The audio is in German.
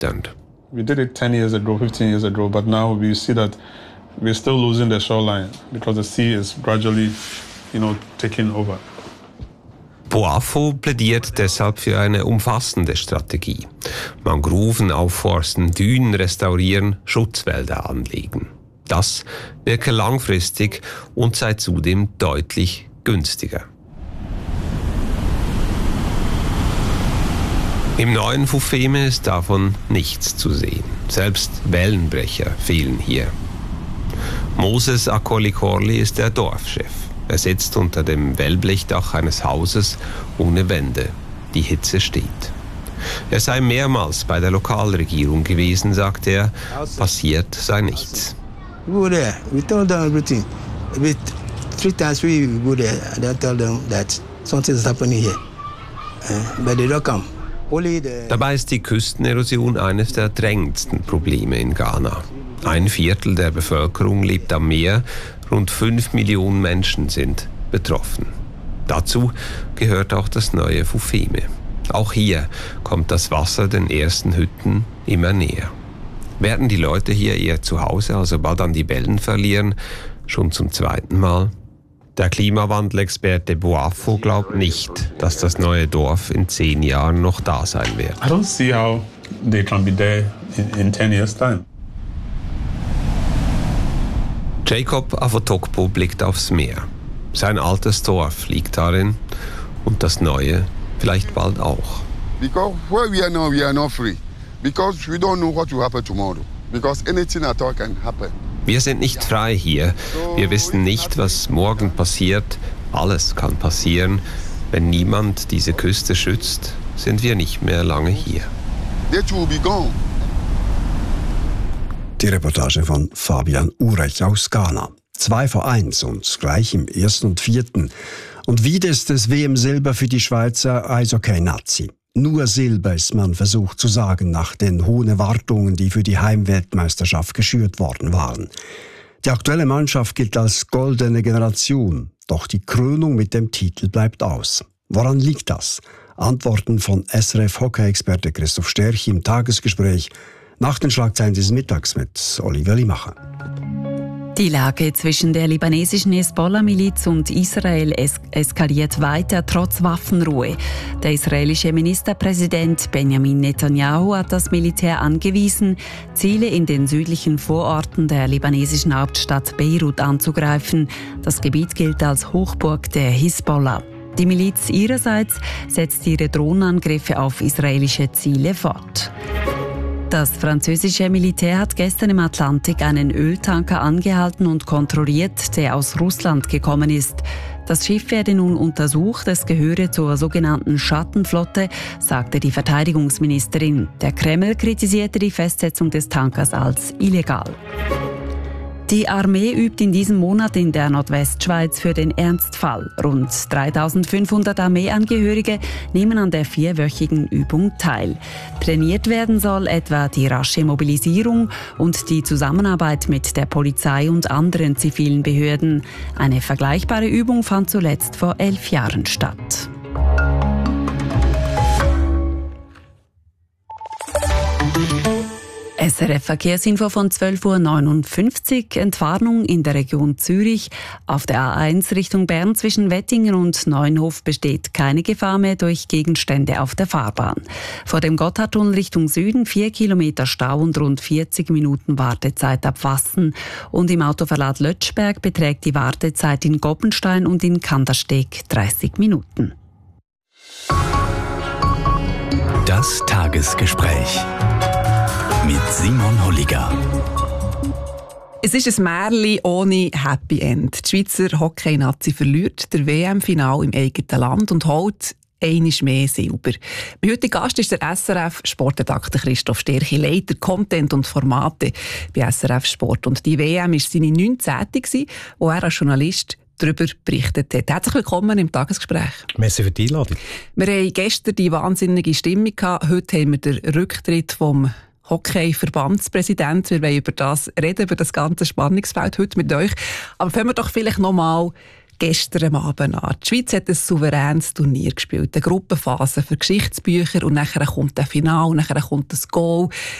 ernüchternd. We did it 10 years ago, 15 years ago, but now we see that we're still losing the shoreline because the sea is gradually, taking over. Boafo plädiert deshalb für eine umfassende Strategie. Mangroven aufforsten, Dünen restaurieren, Schutzwälder anlegen. Das wirke langfristig und sei zudem deutlich günstiger. Im neuen Fufeme ist davon nichts zu sehen. Selbst Wellenbrecher fehlen hier. Moses Akoli-Korli ist der Dorfchef. Er sitzt unter dem Wellblechdach eines Hauses ohne Wände. Die Hitze steht. Er sei mehrmals bei der Lokalregierung gewesen, sagt er. Passiert sei nichts. We were there. We told them everything. 3 times we go there and I tell them that something is happening here. But they don't come. Dabei ist die Küstenerosion eines der drängendsten Probleme in Ghana. 1/4 der Bevölkerung lebt am Meer, rund 5 Millionen Menschen sind betroffen. Dazu gehört auch das neue Fufeme. Auch hier kommt das Wasser den ersten Hütten immer näher. Werden die Leute hier eher zu Hause, also bald an die Wellen verlieren, schon zum 2. Mal? Der Klimawandelexperte Boafo glaubt nicht, dass das neue Dorf in 10 Jahren noch da sein wird. I don't see how they can be there in 10 years' time. Jacob Avotokpo blickt aufs Meer. Sein altes Dorf liegt darin und das neue vielleicht bald auch. Because where we are not free. Because we don't know what will happen tomorrow. Because anything at all can happen. Wir sind nicht frei hier. Wir wissen nicht, was morgen passiert. Alles kann passieren. Wenn niemand diese Küste schützt, sind wir nicht mehr lange hier. Die Reportage von Fabian Urech aus Ghana. 2:1 und gleich im 1. und 4. Und wieder ist es WM-Silber für die Schweizer Eishockey-Nazi. Nur Silber ist man versucht zu sagen nach den hohen Erwartungen, die für die Heimweltmeisterschaft geschürt worden waren. Die aktuelle Mannschaft gilt als goldene Generation, doch die Krönung mit dem Titel bleibt aus. Woran liegt das? Antworten von SRF-Hockey-Experte Christoph Sterchi im Tagesgespräch nach den Schlagzeilen dieses Mittags mit Oliver Limacher. Die Lage zwischen der libanesischen Hezbollah-Miliz und Israel eskaliert weiter trotz Waffenruhe. Der israelische Ministerpräsident Benjamin Netanyahu hat das Militär angewiesen, Ziele in den südlichen Vororten der libanesischen Hauptstadt Beirut anzugreifen. Das Gebiet gilt als Hochburg der Hezbollah. Die Miliz ihrerseits setzt ihre Drohnenangriffe auf israelische Ziele fort. Das französische Militär hat gestern im Atlantik einen Öltanker angehalten und kontrolliert, der aus Russland gekommen ist. Das Schiff werde nun untersucht, es gehöre zur sogenannten Schattenflotte, sagte die Verteidigungsministerin. Der Kreml kritisierte die Festsetzung des Tankers als illegal. Die Armee übt in diesem Monat in der Nordwestschweiz für den Ernstfall. Rund 3.500 Armeeangehörige nehmen an der 4-wöchigen Übung teil. Trainiert werden soll etwa die rasche Mobilisierung und die Zusammenarbeit mit der Polizei und anderen zivilen Behörden. Eine vergleichbare Übung fand zuletzt vor 11 Jahren statt. SRF Verkehrsinfo von 12:59 Uhr. Entwarnung in der Region Zürich. Auf der A1 Richtung Bern zwischen Wettingen und Neuenhof besteht keine Gefahr mehr durch Gegenstände auf der Fahrbahn. Vor dem Gotthardtunnel Richtung Süden 4 Kilometer Stau und rund 40 Minuten Wartezeit ab Wassen. Und im Autoverlad Lötschberg beträgt die Wartezeit in Goppenstein und in Kandersteg 30 Minuten. Das Tagesgespräch mit Simon Holliger. Es ist ein Märchen ohne Happy End. Die Schweizer Hockey-Nazi verliert der WM-Final im eigenen Land und holt einmal mehr Silber. Mein heutiger Gast ist der SRF-Sportredakteur Christoph Sterchi, Leiter Content und Formate bei SRF Sport. Und die WM war seine 19. wo er als Journalist darüber berichtet hat. Herzlich willkommen im Tagesgespräch. Merci für die Einladung. Wir hatten gestern die wahnsinnige Stimmung gehabt. Heute haben wir den Rücktritt vom Hockey-Verbandspräsident. Wir wollen über das reden, über das ganze Spannungsfeld heute mit euch. Aber fangen wir doch vielleicht nochmal gestern Abend an. Die Schweiz hat ein souveränes Turnier gespielt, eine Gruppenphase für Geschichtsbücher und nachher kommt der Finale, nachher kommt das Goal.